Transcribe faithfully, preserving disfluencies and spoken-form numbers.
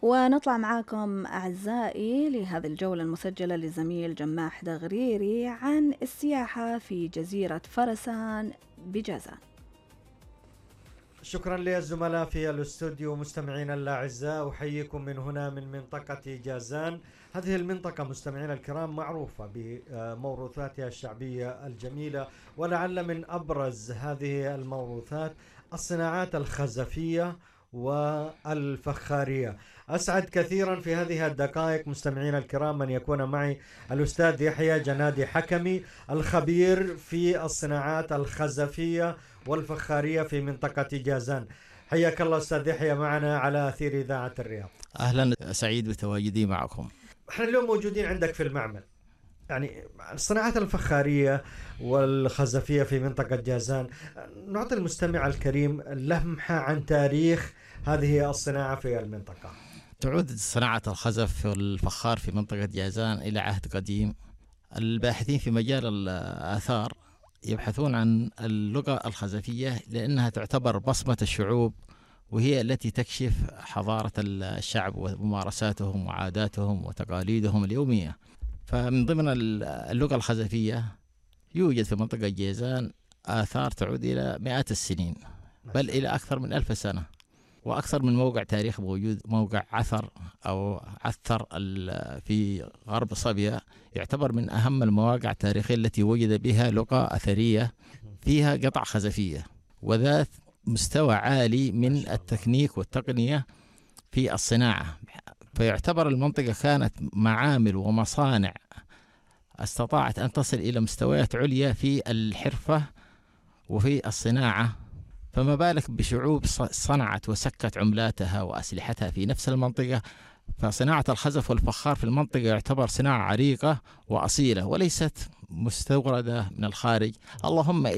ونطلع معاكم أعزائي لهذه الجولة المسجلة لزميل جماح دغريري عن السياحة في جزيرة فرسان بجازان. شكرا للزملاء في الاستوديو. مستمعينا الأعزاء، أحييكم من هنا من منطقة جازان. هذه المنطقة مستمعينا الكرام معروفة بموروثاتها الشعبية الجميلة، ولعل من أبرز هذه الموروثات الصناعات الخزفية والفخارية. أسعد كثيرا في هذه الدقائق مستمعينا الكرام أن يكون معي الأستاذ يحيى جنادي حكمي، الخبير في الصناعات الخزفية والفخارية في منطقة جازان. حياك الله أستاذ يحيى معنا على أثير إذاعة الرياض. أهلا، سعيد بتواجدي معكم. احنا اليوم موجودين عندك في المعمل، يعني الصناعات الفخارية والخزفية في منطقة جازان. نعطي المستمع الكريم لمحة عن تاريخ هذه الصناعة في المنطقة. تعود صناعة الخزف والفخار في منطقة جازان إلى عهد قديم. الباحثين في مجال الآثار يبحثون عن اللغة الخزفية لأنها تعتبر بصمة الشعوب، وهي التي تكشف حضارة الشعب وممارساتهم وعاداتهم وتقاليدهم اليومية. فمن ضمن اللغة الخزفية يوجد في منطقة جازان آثار تعود إلى مئات السنين، بل إلى أكثر من ألف سنة، وأكثر من موقع تاريخ موجود. موقع عثر أو عثر في غرب صبيا يعتبر من أهم المواقع التاريخية التي وجد بها لغة أثرية فيها قطع خزفية وذات مستوى عالي من التكنيك والتقنية في الصناعة. فيعتبر المنطقة كانت معامل ومصانع استطاعت أن تصل إلى مستويات عليا في الحرفة وفي الصناعة، فما بالك بشعوب صنعت وسكت عملاتها وأسلحتها في نفس المنطقة. فصناعة الخزف والفخار في المنطقة يعتبر صناعة عريقة وأصيلة وليست مستوردة من الخارج، اللهم